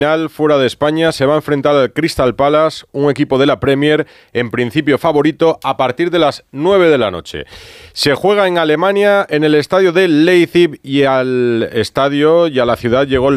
Fuera de España se va a enfrentar al Crystal Palace, un equipo de la Premier, en principio favorito, a partir de las 9 de la noche. Se juega en Alemania, en el estadio de Leipzig, y al estadio y a la ciudad llegó el